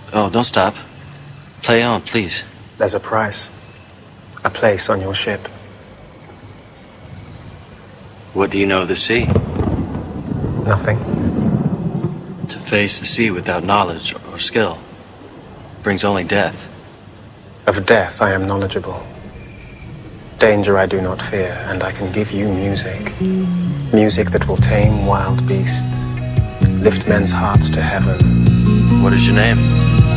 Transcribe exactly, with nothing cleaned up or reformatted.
Oh, don't stop. Play on, please. There's a price. A place on your ship. What do you know of the sea? Nothing. To face the sea without knowledge or skill brings only death. Of death I am knowledgeable. Danger I do not fear, and I can give you music. Music that will tame wild beasts, lift men's hearts to heaven. What is your name?